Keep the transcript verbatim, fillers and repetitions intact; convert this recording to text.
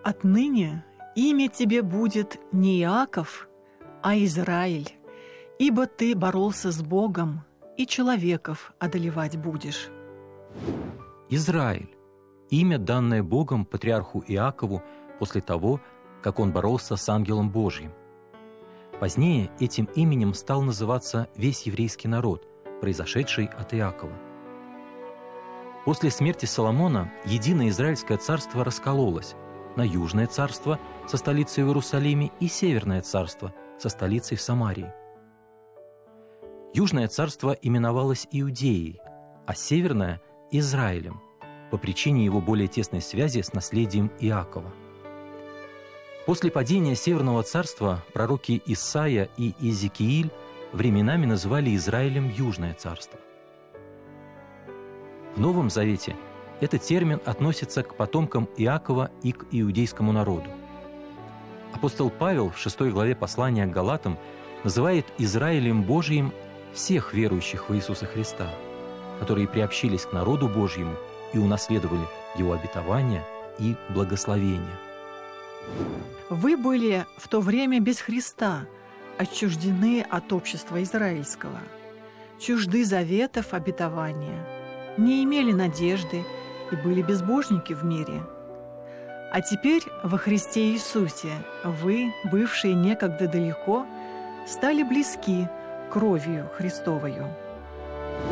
Отныне имя тебе будет не Иаков, а Израиль, ибо ты боролся с Богом, и человеков одолевать будешь». Израиль – имя, данное Богом патриарху Иакову после того, как он боролся с ангелом Божьим. Позднее этим именем стал называться весь еврейский народ, произошедший от Иакова. После смерти Соломона единое Израильское царство раскололось на Южное царство со столицей в Иерусалиме и Северное царство со столицей в Самарии. Южное царство именовалось Иудеей, а Северное – Израилем, по причине его более тесной связи с наследием Иакова. После падения Северного царства пророки Исаия и Иезекииль временами называли Израилем Южное царство. В Новом Завете этот термин относится к потомкам Иакова и к иудейскому народу. Апостол Павел в шестой главе послания к Галатам называет Израилем Божиим всех верующих в Иисуса Христа, которые приобщились к народу Божьему и унаследовали его обетования и благословения. «Вы были в то время без Христа, отчуждены от общества израильского, чужды заветов обетования, не имели надежды и были безбожники в мире. А теперь во Христе Иисусе вы, бывшие некогда далеко, стали близки кровью Христовою.